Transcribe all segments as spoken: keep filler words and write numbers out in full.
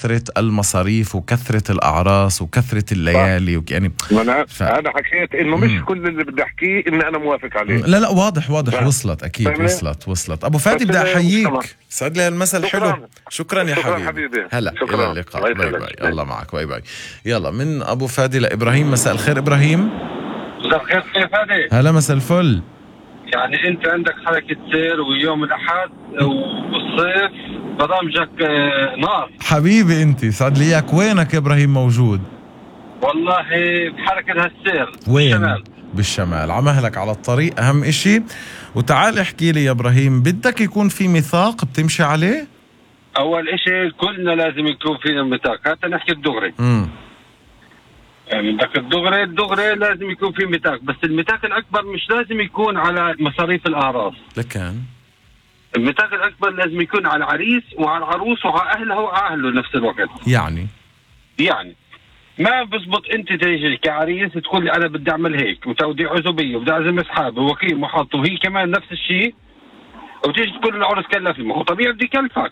كثرة المصاريف وكثرة الأعراس وكثرة الليالي يعني أنا ف... أنا حكيت إنه مش كل اللي بدي أحكيه إني أنا موافق عليه. لا لا واضح واضح ف... وصلت أكيد فهمني؟ وصلت وصلت أبو فادي بدي أحييك، سعد لي هالمساء الحلو. شكرا. شكرا يا شكرا حبيبي. حبيبي. هلا شكرا. إلى اللقاء. باي باي. الله معك. باي باي. يلا من أبو فادي لإبراهيم. مساء الخير إبراهيم. مساء الخير كيف فادي؟ هلا مساء الفل. يعني انت عندك حركة سير ويوم الاحد والصيف برامجك نار حبيبي انت سعد لي اياك. وينك يا ابراهيم موجود؟ والله بحركة هالسير. وين؟ بالشمال. بالشمال. عمهلك على الطريق اهم اشي. وتعال احكي لي يا ابراهيم، بدك يكون في ميثاق بتمشي عليه؟ اول اشي كلنا لازم يكون فينا ميثاق، حتى نحكي الدغري. امم يعني بدك الدغري الدغري لازم يكون في ميثاق، بس الميثاق الاكبر مش لازم يكون على مصاريف الاعراس. لكن الميثاق الاكبر لازم يكون على العريس وعلى العروس وعلى اهلها واهله نفس الوقت. يعني يعني ما بزبط انت تيجي كعريس تقول لي انا بدي اعمل هيك وتوديع عزوبيه وبدي اعزم اصحابي ووكيل محط وهي كمان نفس الشيء، وتيجي تقول العرس كلفني. ما هو طبيعي بدي كلفك.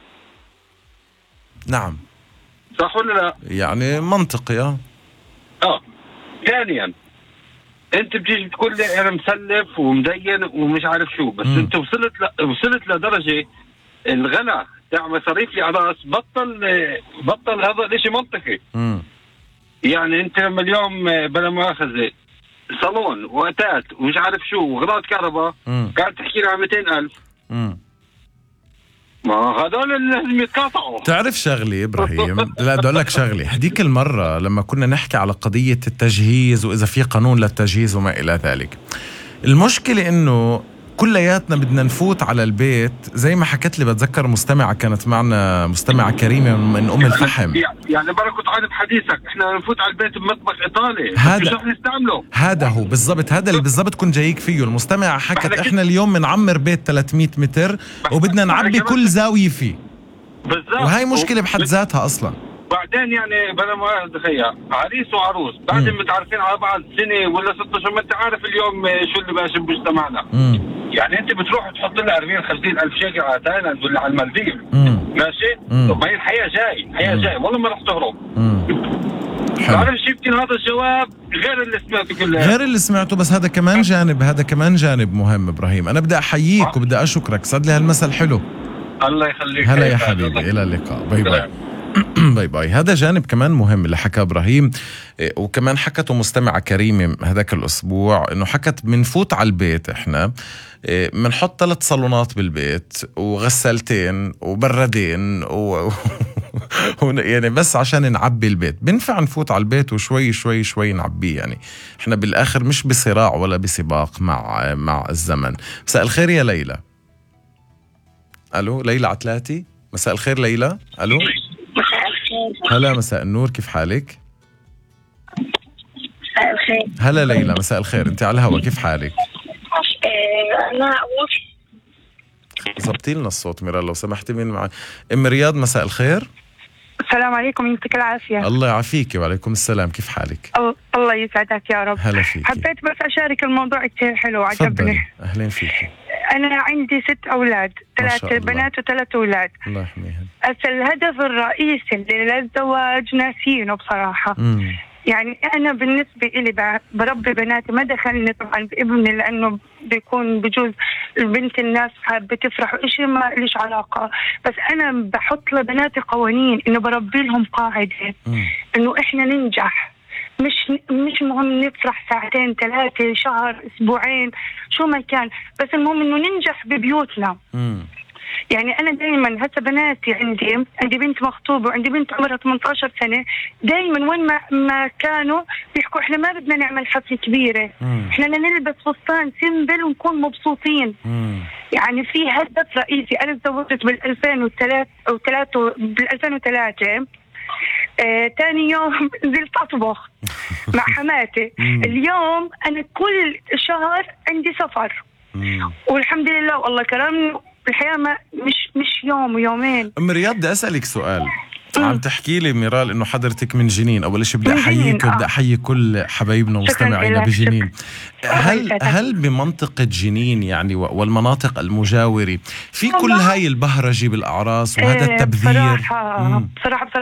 نعم صح ولا لا؟ يعني منطقي. اه اه ثانيا انت بتيجي تقول لي انا مسلف ومدين ومش عارف شو، بس م. انت وصلت ل... وصلت لدرجه الغلا تاع مصاريف الاعراس بطل بطل هذا الشيء منطقي. م. يعني انت لما اليوم بلا مؤاخذه صالون واتات ومش عارف شو وغراض كهرباء قاعد تحكي لها مئتين ألف. امم ما هذول لازم يتقاطعوا. تعرف شغلي ابراهيم، لا بدي اقول لك شغلي. هديك المره لما كنا نحكي على قضيه التجهيز واذا في قانون للتجهيز وما الى ذلك، المشكله انه كلياتنا بدنا نفوت على البيت زي ما حكت لي. بتذكر مستمعة كانت معنا، مستمعة كريمة من أم الفحم. يعني برا كنت عارف حديثك، احنا نفوت على البيت بمطبخ إيطالي هذا مش رح نستعمله. هذا هو بالضبط، هذا اللي بالضبط كنت جايك فيه. المستمعة حكت احنا اليوم بنعمر بيت ثلاثمئة متر وبدنا نعبي كل زاوية فيه بالضبط، وهي مشكلة بحد ذاتها أصلا. بعدين يعني بلا ما تخيل عريس وعروس بعدين متعرفين على بعض سنة ولا ستة اشهر، ما انت عارف اليوم شو اللي ماشي بمجتمعنا. يعني انت بتروح تحط لها أربعين خمسين ألف شيكل على تايلاند ولا على المالديف. ماشي؟ طب ما هي الحياة جاي، الحياة جاي والله ما رح تهرب. تعرف شو يمكن هذا الجواب غير اللي سمعته كله، غير اللي سمعته، بس هذا كمان جانب، هذا كمان جانب مهم. ابراهيم انا بدي احييك أه؟ وبدي اشكرك. سعد لي هالمساء الحلو. الله يخليك. هلا يا حبيبي، الى اللقاء. باي باي. باي باي. هذا جانب كمان مهم اللي حكى ابراهيم. وكمان حكته مستمعة كريمة هذاك الاسبوع، انه حكت بنفوت على البيت احنا بنحط ثلاث صالونات بالبيت وغسالتين وبردين و... يعني بس عشان نعبي البيت. بنفع نفوت على البيت وشوي شوي شوي نعبيه. يعني احنا بالاخر مش بصراع ولا بسباق مع مع الزمن. مساء الخير يا ليلى. الو ليلى عتلاتي. مساء الخير ليلى. الو هلا مساء النور، كيف حالك؟ مساء الخير. هلا ليلى مساء الخير، انت على الهوا، كيف حالك؟ انا ظبطي لنا الصوت ميرال لو سمحتي. مين معي؟ ام رياض مساء الخير. السلام عليكم، يعطيك العافيه. الله يعافيك. وعليكم السلام، كيف حالك؟ الله يسعدك يا رب. هلا فيك. حبيت بس اشارك الموضوع كثير حلو عجبني. اهلين فيك. انا عندي ست اولاد، ثلاث بنات وثلاث اولاد. الله يحميهم. الهدف الرئيسي للزواج ناسينه بصراحه. مم. يعني أنا بالنسبة إلي بربي بناتي، ما دخلني طبعا بابني لأنه بيكون بجوز البنت الناس حابة تفرح وإشي ما ليش علاقة، بس أنا بحط لبناتي قوانين إنه بربي لهم قاعدة إنه إحنا ننجح، مش مش مهم نفرح ساعتين ثلاثة شهر أسبوعين شو ما كان، بس المهم إنه ننجح ببيوتنا. مم. يعني أنا دائما هسه بناتي عندي عندي بنت مخطوبة وعندي بنت عمرها ثمانية عشر سنة، دائما وين ما ما كانوا بيحكوا إحنا ما بدنا نعمل حفلة كبيرة، مم. إحنا نلبس فستان سيمبل ونكون مبسوطين. مم. يعني في هدف رئيسي. أنا تزوجت بالألفين وثلاثة وثلاثة بالألفين وثلاثة. آه، تاني يوم نزلت أطبخ مع حماتي. اليوم أنا كل شهر عندي سفر والحمد لله والله كرمني. الحياة ما مش مش يوم ويومين. أم رياض بدي أسألك سؤال. عم تحكي لي ميرال إنه حضرتك من جنين. أول شيء بدي أحييك وبدي أحيي كل حبايبنا ومستمعينا بجنين. هل هل بمنطقة جنين يعني والمناطق المجاورة في كل هاي البهرجة بالأعراس وهذا التبذير؟ بصراحة بصراحة